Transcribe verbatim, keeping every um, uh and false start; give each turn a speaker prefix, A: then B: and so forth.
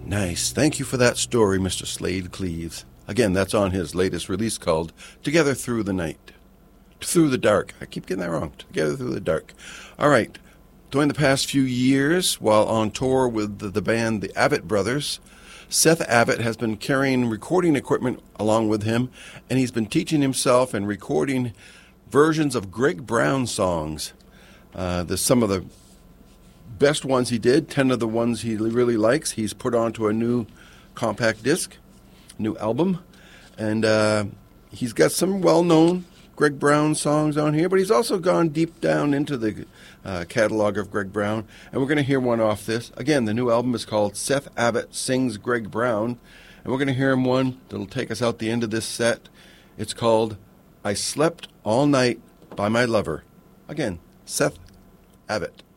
A: Nice. Thank you for that story, Mister Slade Cleaves. Again, that's on his latest release called Together Through the Night. Through the Dark. I keep getting that wrong. Together Through the Dark. All right. During the past few years, while on tour with the, the band The Avett Brothers, Seth Avett has been carrying recording equipment along with him, and he's been teaching himself and recording versions of Greg Brown songs. Uh, there's some of the best ones he did, ten of the ones he really likes. He's put onto a new compact disc, new album, and uh, he's got some well-known Greg Brown songs on here, but he's also gone deep down into the uh, catalog of Greg Brown, and we're going to hear one off this. Again, the new album is called Seth Avett Sings Greg Brown, and we're going to hear him one that'll take us out the end of this set. It's called I Slept All Night by My Lover. Again, Seth Avett.